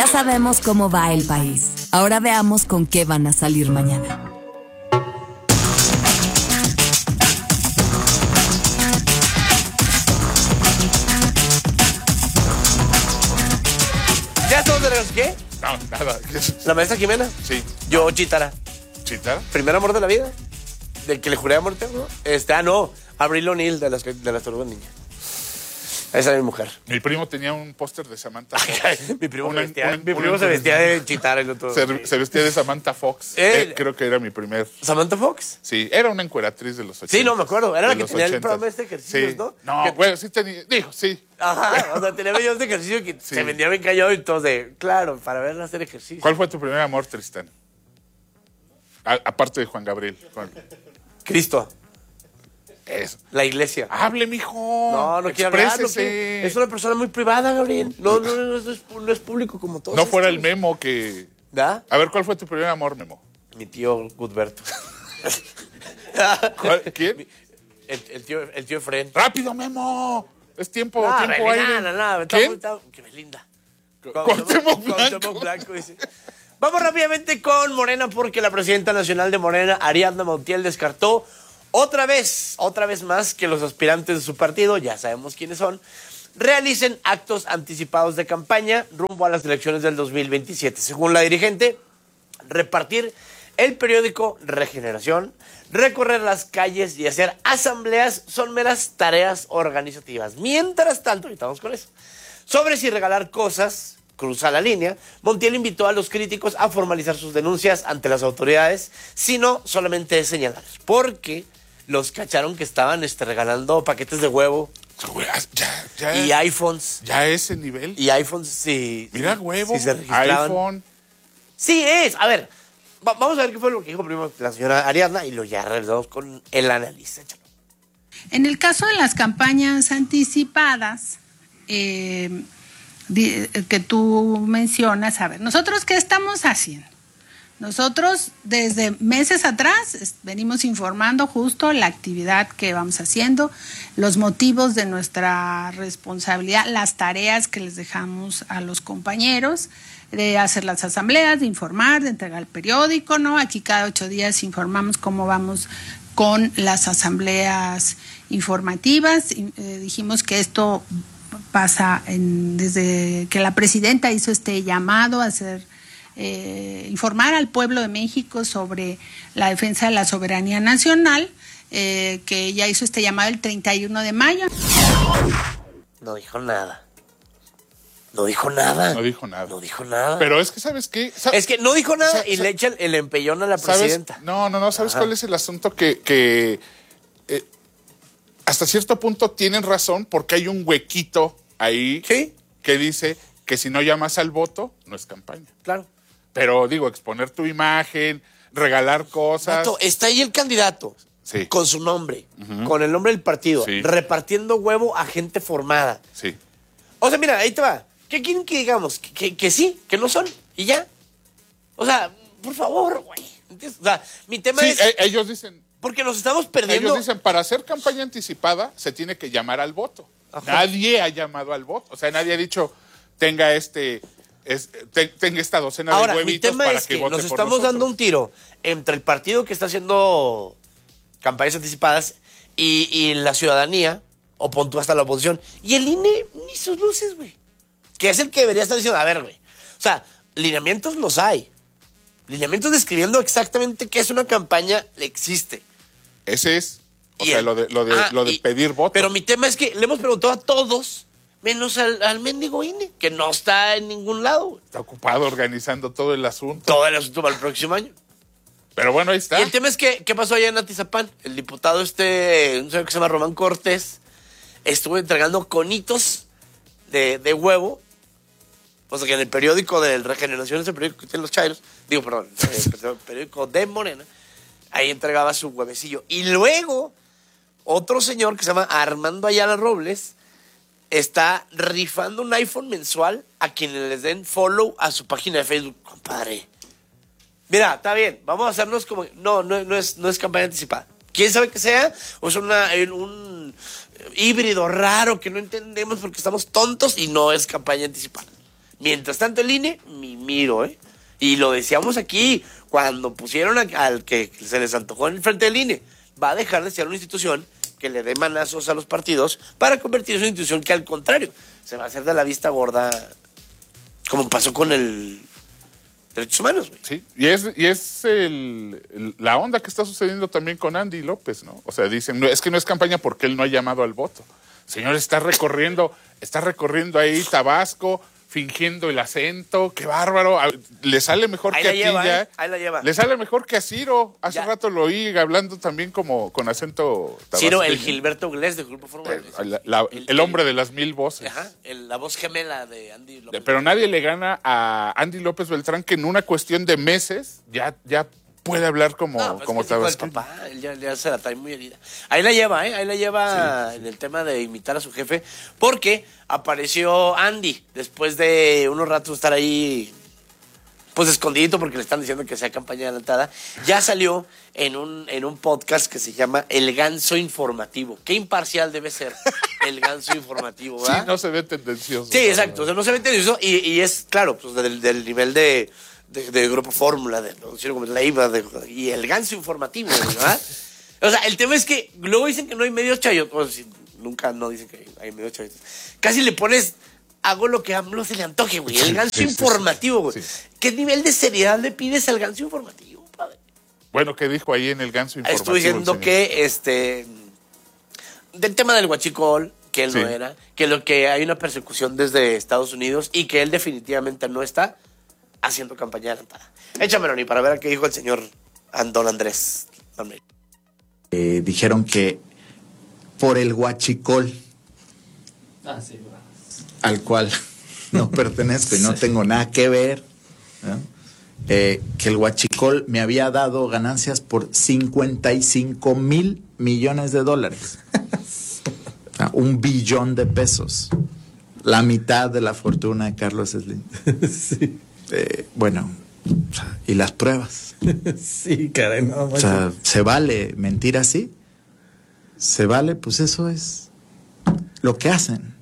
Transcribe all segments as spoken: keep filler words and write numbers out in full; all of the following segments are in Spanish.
Ya sabemos cómo va el país. Ahora veamos con qué van a salir mañana. ¿Ya estamos de regreso? ¿Qué? No, nada. ¿La maestra Jimena? Sí. Yo, Chitara. ¿Chitara? ¿Primer amor de la vida? ¿Del que le juré amor eterno? Este, ah, no. Abril O'Neill de las, de las Tortugas Ninja. Esa es mi mujer. Mi primo tenía un póster de Samantha Fox. mi primo, Una- se, vestía, una- mi una primo se vestía de Chitara. El otro. Se, se vestía de Samantha Fox. Eh, Eh, creo que era mi primer. ¿Samantha Fox? Sí, era una encueratriz de los ochenta. Sí, no, me acuerdo. Era la De que los tenía el ochentas. programa este de ejercicios, Sí. ¿no? No, Que- bueno, sí tenía. Dijo, sí. Ajá, o sea, tenía videos de ejercicio que Sí. se vendía bien callado y todos de, claro, para verla hacer ejercicio. ¿Cuál fue tu primer amor, Tristán? A- aparte de Juan Gabriel. Juan- Cristo, Eso. la iglesia. Hable, mijo. No, no quiere hablar. No Exprésese. quiere- Es una persona muy privada, Gabriel. No, no, no, no, es, no es público como todos. No fuera el estos. Memo que. ¿Da? A ver, ¿cuál fue tu primer amor, Memo? Mi tío Gudberto. ¿Cuál? ¿Quién? El, el tío, el tío Efren. ¡Rápido, Memo! Es tiempo, No, tiempo Belinda, aire. no, no, está ¿Quién? muy- está- que Belinda. Cuauhtémoc Blanco. Cuauhtémoc Blanco, dice. Vamos rápidamente con Morena porque la presidenta nacional de Morena, Ariadna Montiel, descartó otra vez, otra vez más que los aspirantes de su partido, ya sabemos quiénes son, realicen actos anticipados de campaña rumbo a las elecciones del dos mil veintisiete. Según la dirigente, repartir el periódico Regeneración, recorrer las calles y hacer asambleas son meras tareas organizativas. Mientras tanto, ahorita vamos con eso, sobre si regalar cosas cruza la línea, Montiel invitó a los críticos a formalizar sus denuncias ante las autoridades, sino solamente señalar, porque los cacharon que estaban este, regalando paquetes de huevo Ya, ya, y iPhones. ya ese nivel. Y iPhones, sí. Mira, sí, huevo, sí se registraban. iPhone. Sí es. A ver, va- vamos a ver qué fue lo que dijo primero la señora Ariadna y lo ya regresamos con el análisis. Échalo. En el caso de las campañas anticipadas, eh, di- que tú mencionas, a ver, ¿nosotros qué estamos haciendo? Nosotros desde meses atrás es- venimos informando justo la actividad que vamos haciendo, los motivos de nuestra responsabilidad, las tareas que les dejamos a los compañeros, de hacer las asambleas, de informar, de entregar el periódico, ¿no? Aquí cada ocho días informamos cómo vamos con las asambleas informativas. Y, eh, dijimos que esto pasa en, desde que la presidenta hizo este llamado a hacer eh, informar al pueblo de México sobre la defensa de la soberanía nacional, eh, que ella hizo este llamado el treinta y uno de mayo. No dijo nada. No dijo nada. No dijo nada. No dijo nada. Pero es que, ¿sabes qué? Sa- Es que no dijo nada Sa- y sa- le echa el, el empellón a la ¿Sabes? presidenta. No, no, no. ¿Sabes Ajá. cuál es el asunto? Que, que eh, hasta cierto punto tienen razón porque hay un huequito ahí Sí. que dice que si no llamas al voto, no es campaña. Claro. Pero digo, exponer tu imagen, regalar cosas. Vato, está ahí el candidato. Sí. Con su nombre. Con el nombre del partido. Sí. Repartiendo huevo a gente formada. Sí. O sea, mira, ahí te va. ¿Qué quieren que digamos? Que, que, que sí, que no son. Y ya. O sea, por favor, güey. ¿Entiendes? O sea, mi tema Sí, es... eh, ellos dicen, Porque nos estamos perdiendo... ellos dicen, para hacer campaña anticipada se tiene que llamar al voto. Ajá. Nadie ha llamado al voto. O sea, nadie ha dicho, tenga este, es- te- tenga esta docena Ahora, de mi huevitos tema para es que, que vote nos por estamos nosotros. dando un tiro entre el partido que está haciendo campañas anticipadas y, y la ciudadanía, o pon tú hasta la oposición, y el I N E ni sus luces, güey. Que es el que debería estar diciendo, a ver, güey. O sea, lineamientos los hay. Lineamientos describiendo exactamente qué es una campaña existe. Ese es, o Y sea, el- lo de, lo de, Ah, lo de y- pedir voto. Pero mi tema es que le hemos preguntado a todos, menos al, al mendigo I N E, que no está en ningún lado, güey. Está ocupado organizando todo el asunto. Todo el asunto para el próximo año. Pero bueno, ahí está. Y el tema es que, ¿qué pasó allá en Atizapán? El diputado este, un señor que se llama Román Cortés, estuvo entregando conitos de, de huevo. O sea, que en el periódico de Regeneración, ese periódico que tienen los chairos, digo, perdón, el periódico de Morena, ahí entregaba su huevecillo. Y luego, otro señor que se llama Armando Ayala Robles, está rifando un iPhone mensual a quienes les den follow a su página de Facebook. Compadre, mira, está bien, vamos a hacernos como... No, no, no, es, no es campaña anticipada. ¿Quién sabe que sea? O es una, un híbrido raro que no entendemos porque estamos tontos y no es campaña anticipada. Mientras tanto, el I N E, mi miro, ¿eh? Y lo decíamos aquí, cuando pusieron a, al que se les antojó en el frente del I N E, va a dejar de ser una institución que le dé manazos a los partidos para convertirse en una institución que, al contrario, se va a hacer de la vista gorda, como pasó con el Derechos Humanos, güey. Sí, y es, y es el, el- la onda que está sucediendo también con Andy López, ¿no? O sea, dicen, no, es que no es campaña porque él no ha llamado al voto. Señor, está recorriendo, está recorriendo ahí Tabasco, fingiendo el acento, qué bárbaro. A- Le sale mejor Ahí que la a ti lleva, ya. ¿eh? Ahí la lleva. Le sale mejor que a Ciro. Hace Ya. rato lo oí hablando también como con acento tabasqueño. Ciro, el Gilberto Glés del Grupo Fórmula. Eh, la- la- el, hombre de las mil voces. Ajá, el- la voz gemela de Andy López. Pero nadie le gana a Andy López Beltrán, que en una cuestión de meses ya, ya puede hablar como, No, pues como es que es hijo del tabasqueño. papá, él ya, ya se la trae muy herida. Ahí la lleva, ¿eh? Ahí la lleva en el tema de imitar a su jefe, porque apareció Andy después de unos ratos estar ahí, pues escondidito, porque le están diciendo que sea campaña adelantada. Ya salió en un, en un podcast que se llama El Ganso Informativo. Qué imparcial debe ser El Ganso Informativo, Sí, ¿verdad? no se ve tendencioso. Sí, exacto. O sea, no se mete eso y, y es, claro, pues del, del nivel de, de, de Grupo Fórmula, de ¿no? Ciro Gómez Leiva, de, y el Ganso Informativo, ¿verdad? O sea, el tema es que luego dicen que no hay medios chayotes. O sea, nunca no dicen que hay, hay medios chayotes. Casi le pones, hago lo que a AMLO se le antoje, güey. El Ganso Sí, sí, sí. Informativo, güey. Sí. ¿Qué nivel de seriedad le pides al Ganso Informativo, padre? Bueno, ¿qué dijo ahí en el ganso informativo? Estuve diciendo el señor? que, este, del tema del huachicol, que él Sí. no era, que lo que hay una persecución desde Estados Unidos y que él definitivamente no está haciendo campaña adelantada. Échamelo, ni para ver a qué dijo el señor Don Andrés. Manuel. Eh, dijeron que por el huachicol al cual no pertenezco y no tengo nada que ver, ¿no? Eh, que el huachicol me había dado ganancias por cincuenta y cinco mil millones de dólares. O sea, un billón de pesos. La mitad de la fortuna de Carlos Slim. Sí, Eh, bueno, o sea, ¿y las pruebas? sí, caray, no, O sea, ¿se vale mentir así? ¿Se vale? Pues eso es lo que hacen.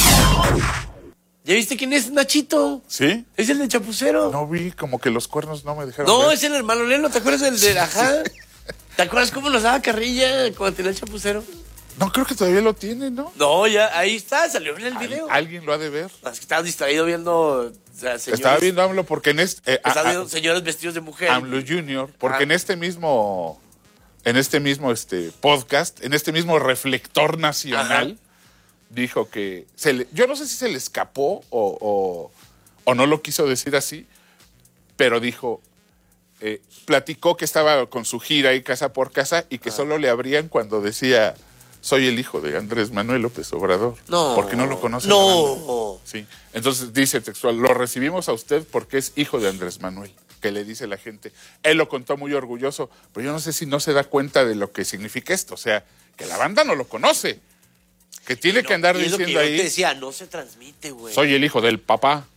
¿Ya viste quién es Nachito? ¿Sí? Es el de Chapucero. No, No vi, como que los cuernos no me dejaron ver. es el hermano Lelo. ¿Te acuerdas del de Ajá? ¿Te acuerdas cómo nos daba carrilla cuando tenía el Chapucero? No, creo que todavía lo tiene, ¿no? No, ya, ahí está, salió en el Al- video. alguien lo ha de ver. Es que estabas distraído viendo. O sea, señores, Estaba viendo AMLO porque en este... eh, Estaba a- viendo señores vestidos de mujer. AMLO Junior, porque Ah. en este mismo... En este mismo este podcast, en este mismo reflector nacional, dijo que... Se le, yo no sé si se le escapó o, o, o no lo quiso decir así, pero dijo... Eh, platicó que estaba con su gira ahí casa por casa y que solo le abrían cuando decía soy el hijo de Andrés Manuel López Obrador. No. Porque no lo conoce. No. Sí. Entonces dice textual, lo recibimos a usted porque es hijo de Andrés Manuel, que le dice la gente. Él lo contó muy orgulloso, pero yo no sé si no se da cuenta de lo que significa esto. O sea, que la banda no lo conoce. Que tiene No, que andar y es lo que diciendo yo te ahí, decía, no se transmite, güey. soy el hijo del papá.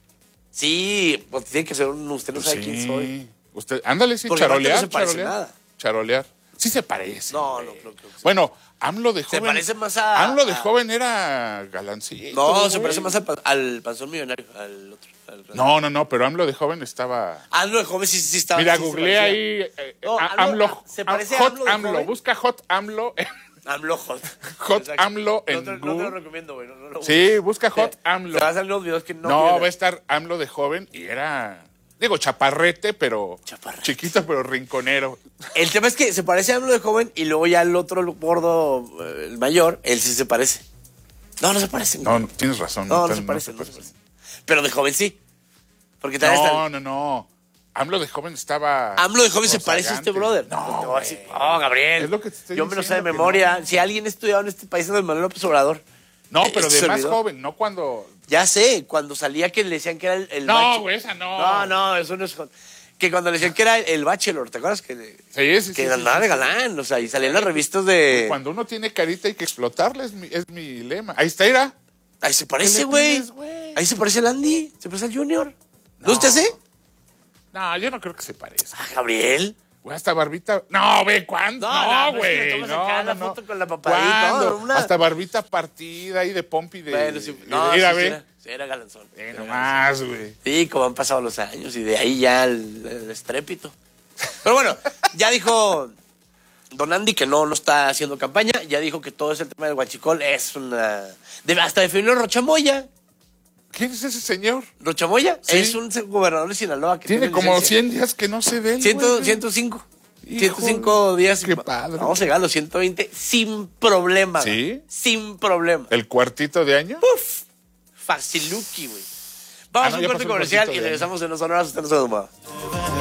Sí, pues tiene que ser un. Usted no sabe quién soy. Usted, ándale, sí, Porque aparte charolear, no se parece charolear. nada. Charolear. Sí se parece. No, no, güey. creo que sí. Bueno, AMLO de joven. parece más a- AMLO de a- joven era galancito. No, güey. se parece más al, pa- al panzón millonario, al otro. al- No, no, no, pero AMLO de joven estaba. Ah, no, el joven sí, sí estaba. Mira, sí se googleé parecía. ahí. eh, No, a- AMLO, AMLO. ah, ¿se parece a Hot AMLO de AMLO. joven? Busca Hot AMLO. AMLO hot. Hot Exacto. AMLO en no te, no te lo Google. recomiendo, güey. No, no, lo Sí, busca Hot Te- AMLO. Te vas a salir los videos que no. No, quiero. va a estar AMLO de joven y era. Digo, chaparrete, pero. Chaparrete. Chiquito, pero rinconero. El tema es que se parece a AMLO de joven y luego ya el otro el gordo, eh, el mayor, él sí se parece. No, no se parece. No, no, tienes razón. no, no tan- se parece, no se parece. Pero de joven sí. Porque tal No, no, no. AMLO de joven estaba. AMLO de joven se parece a este rozagante. brother. No, Te voy a decir, güey. no, Gabriel. Es lo que te estoy Yo me lo sé de diciendo que memoria. no. Si alguien ha estudiado en este país es de Manuel López Obrador. No, Eh, pero ¿se de más olvidó? joven, no cuando. Ya sé, cuando salía que le decían que era el, el No, bache- güey, esa no. No, no, eso no es. jo- Que cuando le decían que era el bachelor, ¿te acuerdas? Que, le- Sí, sí, que sí, andaba sí, de sí. galán, o sea, y salían las revistas de. Cuando uno tiene carita hay que explotarla, es mi, es mi lema. Ahí está, Ira. Ahí se ¿Qué parece, le güey. pides, güey? Ahí se parece el Andy, se parece al Junior. ¿No usted hace? No, yo no creo que se parezca. Ah, Gabriel. Güey, hasta barbita. No, ve, ¿cuándo? No, No, no, pero es que le güey. tomas No, acá no, la no. foto con la papadita, ¿Cuándo? ¿no? Una- Hasta barbita partida ahí de pompi de. Bueno, sí. de- No, mira, sí, ve. sí era. Era galanzón. Eh, Era nomás, güey. Sí, como han pasado los años y de ahí ya el, el estrépito. Pero bueno, ya dijo Don Andy que no, no está haciendo campaña. Ya dijo que todo ese tema del huachicol es una... de- hasta definió Rochamoya. ¿Quién es ese señor? Rochamoya Sí. es un gobernador de Sinaloa que Tiene tiene como licencia. cien días que no se ve. el Cien, güey. ciento cinco. Hijo, ciento cinco días. qué padre. Vamos a llegar a los ciento veinte sin problema. ¿Sí? güey. Sin problema. ¿El cuartito de año? Uf. Faciluki, güey. Vamos Ah, no, a un ya corte pasó el comercial cuartito y de regresamos en unos horas. Usted no se duerma.